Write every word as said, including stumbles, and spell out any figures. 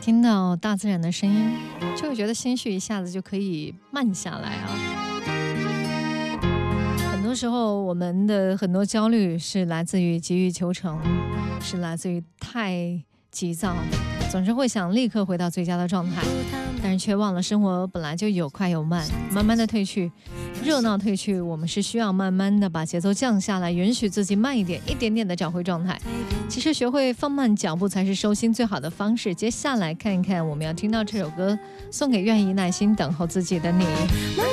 听到大自然的声音，就会觉得心绪一下子就可以慢下来啊。很多时候，我们的很多焦虑是来自于急于求成，是来自于太急躁，总是会想立刻回到最佳的状态，但是却忘了生活本来就有快有慢，慢慢的退去，热闹退去，我们是需要慢慢的把节奏降下来，允许自己慢一点，一点点的找回状态。其实学会放慢脚步才是收心最好的方式。接下来看一看我们要听到这首歌，送给愿意耐心等候自己的你。